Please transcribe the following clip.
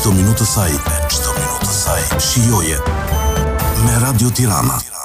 çdo minutë të saj, shijoje me Radio Tirana.